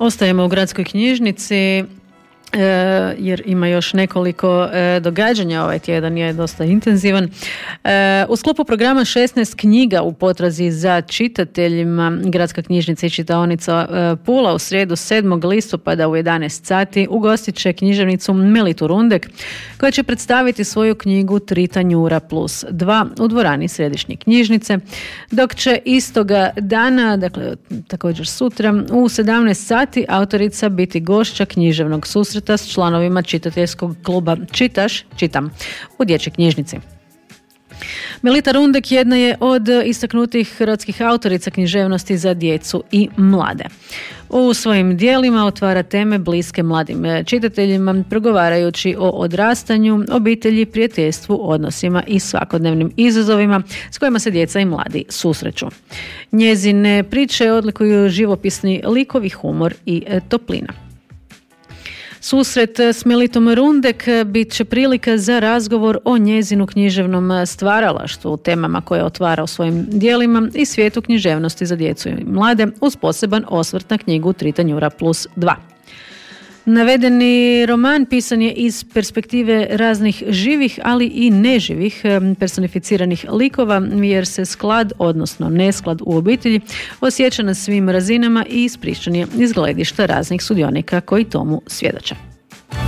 Ostajemo u gradskoj knjižnici jer ima još nekoliko događanja. Ovaj tjedan je dosta intenzivan. U sklopu programa 16 knjiga u potrazi za čitateljima Gradska knjižnica i čitaonica Pula u srijedu 7. listopada u 11 sati ugostit će književnicu Melitu Rundek koja će predstaviti svoju knjigu Tri tanjura plus 2 u dvorani središnje knjižnice, dok će istoga dana, dakle također sutra, u 17 sati autorica biti gošća književnog susreta s članovima čitateljskog kluba Čitam u dječjoj knjižnici. Melita Rundek jedna je od istaknutih hrvatskih autorica književnosti za djecu i mlade. U svojim dijelima otvara teme bliske mladim čitateljima, progovarajući o odrastanju, obitelji, prijateljstvu, odnosima i svakodnevnim izazovima s kojima se djeca i mladi susreću. Njezine priče odlikuju živopisni likovi, humor i toplina. Susret s Melitom Rundek bit će prilika za razgovor o njezinu književnom stvaralaštvu, temama koje otvara u svojim dijelima i svijetu književnosti za djecu i mlade uz poseban osvrt na knjigu Tri tanjura plus 2. Navedeni roman pisan je iz perspektive raznih živih, ali i neživih personificiranih likova, jer se sklad, odnosno nesklad u obitelji, osjeća na svim razinama i ispričan je iz gledišta raznih sudionika koji tomu svjedoče.